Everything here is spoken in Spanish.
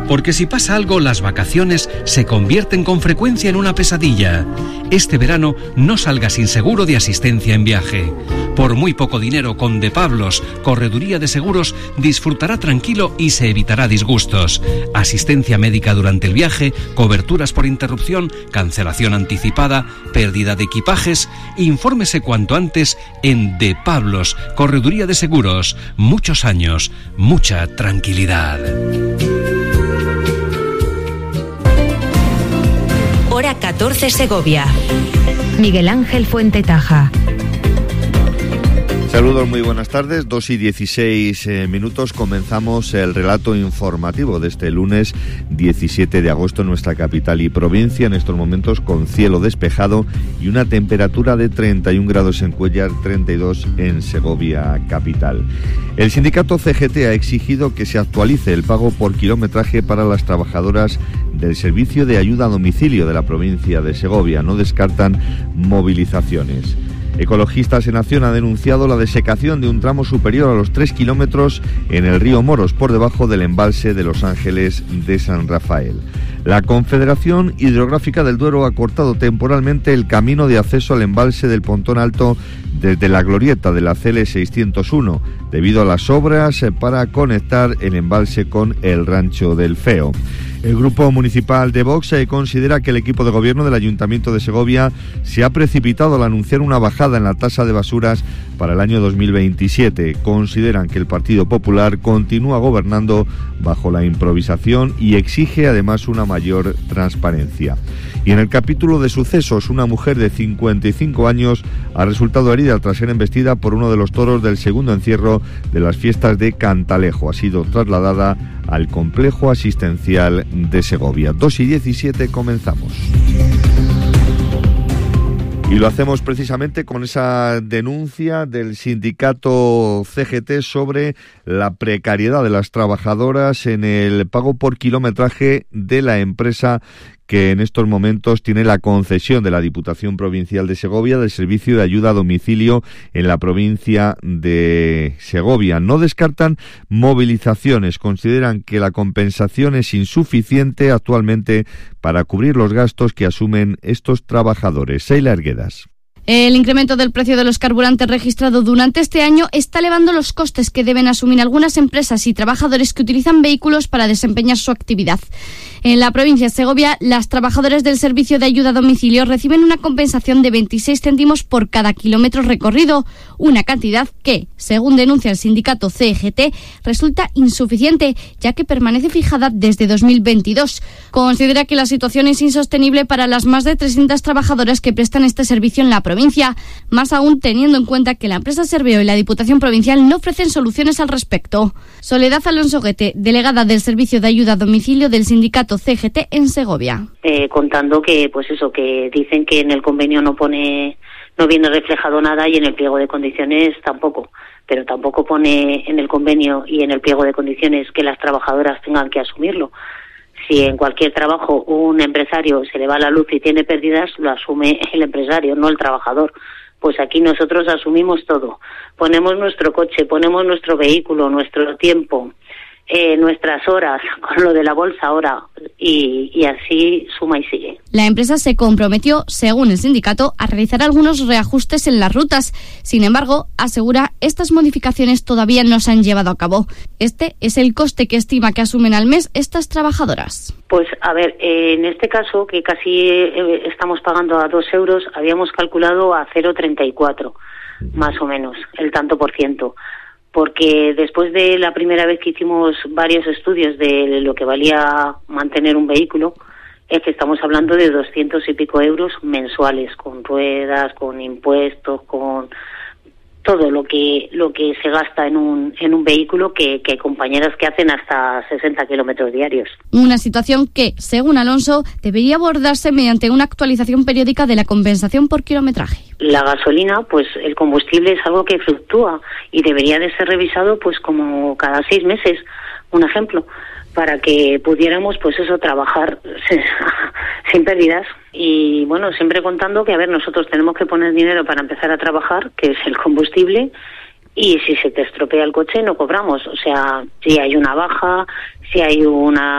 Porque si pasa algo, las vacaciones se convierten con frecuencia en una pesadilla. Este verano no salga sin seguro de asistencia en viaje. Por muy poco dinero, con De Pablos, Correduría de Seguros, disfrutará tranquilo y se evitará disgustos. Asistencia médica durante el viaje, coberturas por interrupción, cancelación anticipada, pérdida de equipajes. Infórmese cuanto antes en De Pablos, Correduría de Seguros. Muchos años, mucha tranquilidad. Hora 14 Segovia. Miguel Ángel Fuentetaja. Saludos, muy buenas tardes. 2:16 comenzamos el relato informativo de este lunes 17 de agosto en nuestra capital y provincia, en estos momentos con cielo despejado y una temperatura de 31 grados en Cuéllar, 32 en Segovia capital. El sindicato CGT ha exigido que se actualice el pago por kilometraje para las trabajadoras del servicio de ayuda a domicilio de la provincia de Segovia. No descartan movilizaciones. Ecologistas en Acción ha denunciado la desecación de un tramo superior a los 3 kilómetros en el río Moros, por debajo del embalse de Los Ángeles de San Rafael. La Confederación Hidrográfica del Duero ha cortado temporalmente el camino de acceso al embalse del Pontón Alto desde la glorieta de la CL 601, debido a las obras para conectar el embalse con el Rancho del Feo. El Grupo Municipal de Vox considera que el equipo de gobierno del Ayuntamiento de Segovia se ha precipitado al anunciar una bajada en la tasa de basuras para el año 2027. Consideran que el Partido Popular continúa gobernando bajo la improvisación y exige además una mayor transparencia. Y en el capítulo de sucesos, una mujer de 55 años ha resultado herida tras ser embestida por uno de los toros del segundo encierro de las fiestas de Cantalejo. Ha sido trasladada al complejo asistencial de Segovia. 2:17 comenzamos. Y lo hacemos precisamente con esa denuncia del sindicato CGT sobre la precariedad de las trabajadoras en el pago por kilometraje de la empresa que en estos momentos tiene la concesión de la Diputación Provincial de Segovia del servicio de ayuda a domicilio en la provincia de Segovia. No descartan movilizaciones, consideran que la compensación es insuficiente actualmente para cubrir los gastos que asumen estos trabajadores. Seila Erguedas. El incremento del precio de los carburantes registrado durante este año está elevando los costes que deben asumir algunas empresas y trabajadores que utilizan vehículos para desempeñar su actividad. En la provincia de Segovia, las trabajadoras del servicio de ayuda a domicilio reciben una compensación de 26 céntimos por cada kilómetro recorrido, una cantidad que, según denuncia el sindicato CGT, resulta insuficiente, ya que permanece fijada desde 2022. Considera que la situación es insostenible para las más de 300 trabajadoras que prestan este servicio en la provincia, más aún teniendo en cuenta que la empresa Serveo y la Diputación Provincial no ofrecen soluciones al respecto. Soledad Alonso Guete, delegada del servicio de ayuda a domicilio del sindicato CGT en Segovia. Contando que, que dicen que en el convenio no viene reflejado nada y en el pliego de condiciones tampoco, pero tampoco pone en el convenio y en el pliego de condiciones que las trabajadoras tengan que asumirlo. Si en cualquier trabajo un empresario se le va la luz y tiene pérdidas, lo asume el empresario, no el trabajador. Pues aquí nosotros asumimos todo. Ponemos nuestro coche, ponemos nuestro vehículo, nuestro tiempo, nuestras horas, con lo de la bolsa ahora, y así suma y sigue. La empresa se comprometió, según el sindicato, a realizar algunos reajustes en las rutas. Sin embargo, asegura, estas modificaciones todavía no se han llevado a cabo. Este es el coste que estima que asumen al mes estas trabajadoras. Pues a ver, en este caso, que casi estamos pagando a 2 euros, habíamos calculado a 0,34, más o menos, el tanto por ciento. Porque después de la primera vez que hicimos varios estudios de lo que valía mantener un vehículo, es que estamos hablando de 200 y pico euros mensuales, con ruedas, con impuestos, con todo lo que se gasta en un vehículo, que hay compañeras que hacen hasta 60 kilómetros diarios. Una situación que, según Alonso, debería abordarse mediante una actualización periódica de la compensación por kilometraje. La gasolina, pues el combustible es algo que fluctúa y debería de ser revisado pues como cada 6 meses, un ejemplo, para que pudiéramos trabajar sin pérdidas. Y bueno, siempre contando que, nosotros tenemos que poner dinero para empezar a trabajar, que es el combustible, y si se te estropea el coche no cobramos. O sea, si hay una baja, si hay una